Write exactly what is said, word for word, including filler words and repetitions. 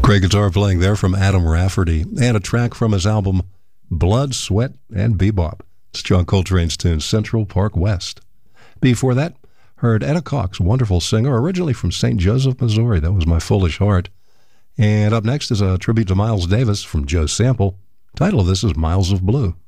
Great guitar playing there from Adam Rafferty, and a track from his album Blood, Sweat, and Bebop. It's John Coltrane's tune, Central Park West. Before that, heard Etta Cox, wonderful singer, originally from Saint Joseph, Missouri. That was My Foolish Heart. And up next is a tribute to Miles Davis from Joe Sample. Title of this is Miles of Blue.